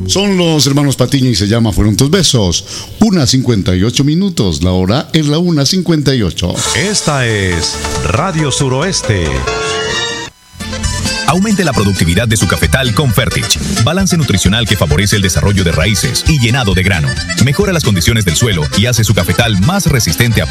Son los hermanos Patiño y se llama Fueron tus besos. 1:58. La hora es la 1:58. Esta es Radio Suroeste. Aumente la productividad de su cafetal con Fertich. Balance nutricional que favorece el desarrollo de raíces y llenado de grano. Mejora las condiciones del suelo y hace su cafetal más resistente a